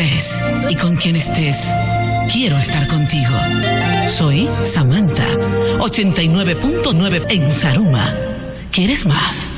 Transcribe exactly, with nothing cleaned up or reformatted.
estés y con quien estés, quiero estar contigo. Soy Samantha, ochenta y nueve punto nueve en Saruma. ¿Quieres más?